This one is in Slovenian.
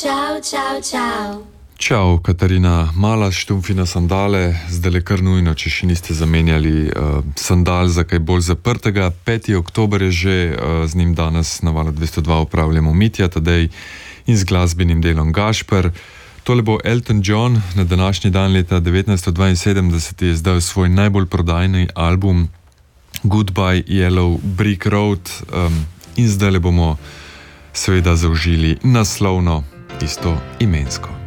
Čau, čau, čau. Čau, Katarina, mala štumfina sandale, zdaj le kar nujno, če še niste zamenjali sandal za kaj bolj zaprtega. 5. oktober je že, z njim danes na Valu 202 upravljamo Mitja Tadej in z glasbenim delom Gašper. Tole bo Elton John, na današnji dan leta 1972 je izdal svoj najbolj prodajni album Goodbye Yellow Brick Road in zdaj le bomo seveda zaužili naslovno isto imensko.